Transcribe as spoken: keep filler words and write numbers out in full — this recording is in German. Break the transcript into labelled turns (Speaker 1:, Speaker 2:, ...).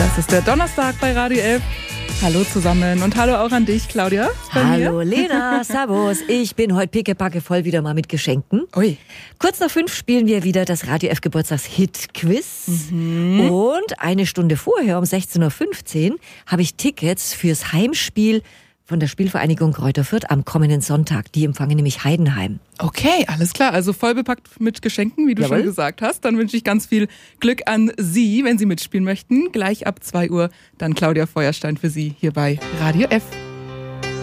Speaker 1: Das ist der Donnerstag bei Radio F. Hallo zusammen und hallo auch an dich, Claudia.
Speaker 2: Hallo mir. Lena, servus. Ich bin heute pickepacke voll wieder mal mit Geschenken.
Speaker 1: Ui.
Speaker 2: Kurz nach fünf spielen wir wieder das Radio F Geburtstags-Hit-Quiz. Mhm. Und eine Stunde vorher, um sechzehn Uhr fünfzehn, habe ich Tickets fürs Heimspiel von der Spielvereinigung Kräuter Fürth am kommenden Sonntag. Die empfangen nämlich Heidenheim.
Speaker 1: Okay, alles klar. Also voll bepackt mit Geschenken, wie du
Speaker 2: Jawohl.
Speaker 1: schon gesagt hast. Dann wünsche ich ganz viel Glück an Sie, wenn Sie mitspielen möchten. Gleich ab zwei Uhr dann Claudia Feuerstein für Sie hier bei Radio F.